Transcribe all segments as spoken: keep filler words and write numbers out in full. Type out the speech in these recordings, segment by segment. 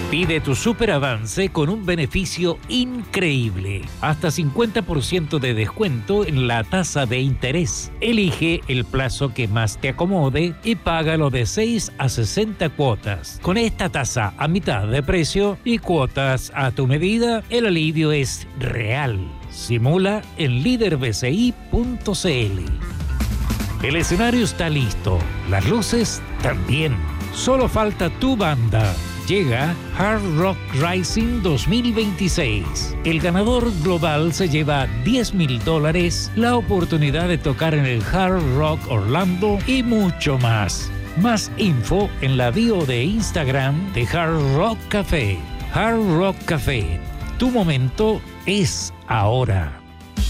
Pide tu super avance con un beneficio increíble. Hasta cincuenta por ciento de descuento en la tasa de interés. Elige el plazo que más te acomode y págalo de seis a sesenta cuotas. Con esta tasa a mitad de precio y cuotas a tu medida, el alivio es real. Simula en líder b c i punto c l. El escenario está listo. Las luces también. Solo falta tu banda. Llega Hard Rock Rising dos mil veintiséis. El ganador global se lleva diez mil dólares, la oportunidad de tocar en el Hard Rock Orlando y mucho más. Más info en la bio de Instagram de Hard Rock Café. Hard Rock Café. Tu momento es ahora.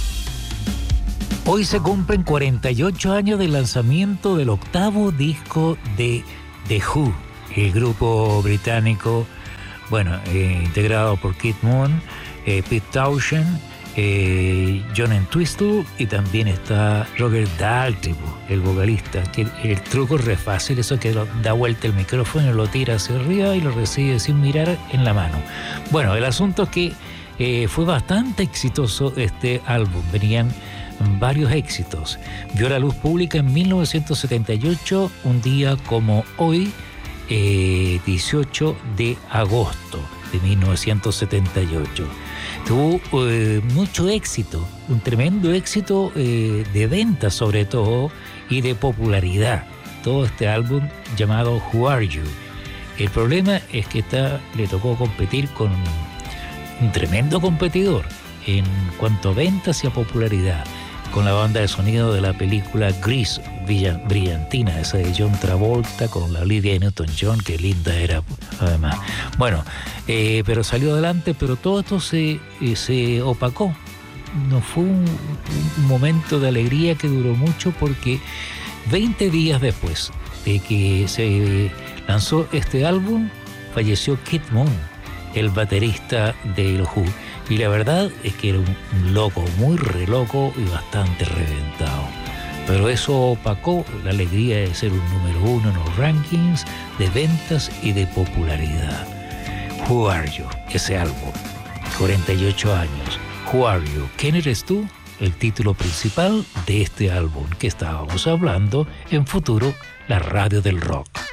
Hoy se cumplen cuarenta y ocho años del lanzamiento del octavo disco de The Who. El grupo británico, bueno, eh, integrado por Keith Moon, eh, Pete Townshend, eh, John Entwistle y también está Roger Daltrey, el vocalista. Que el truco es re fácil, eso que da vuelta el micrófono, lo tira hacia arriba y lo recibe sin mirar en la mano. Bueno, el asunto es que eh, fue bastante exitoso este álbum, venían varios éxitos. Vio la luz pública en mil novecientos setenta y ocho, un día como hoy, Eh, dieciocho de agosto de mil novecientos setenta y ocho. Tuvo eh, mucho éxito, un tremendo éxito eh, de ventas sobre todo y de popularidad. Todo este álbum llamado Who Are You. El problema es que esta, le tocó competir con un tremendo competidor en cuanto a ventas y a popularidad, con la banda de sonido de la película Grease, brillantina, esa de John Travolta con la Olivia Newton-John, que linda era además. Bueno, eh, pero salió adelante, pero todo esto se, eh, se opacó. No fue un, un momento de alegría que duró mucho, porque veinte días después de que se lanzó este álbum, falleció Keith Moon, el baterista de los Who. Y la verdad es que era un loco, muy re loco y bastante reventado. Pero eso opacó la alegría de ser un número uno en los rankings de ventas y de popularidad. Who Are You? Ese álbum, cuarenta y ocho años. Who Are You? ¿Quién eres tú? El título principal de este álbum que estábamos hablando en Futuro, la radio del rock.